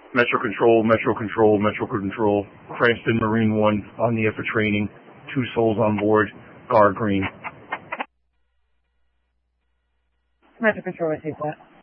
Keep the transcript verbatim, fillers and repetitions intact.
Metro Control, Metro Control, Metro Control. Cranston Marine one on the air for training. Two souls on board. Gar Green. Metro Control, I take that.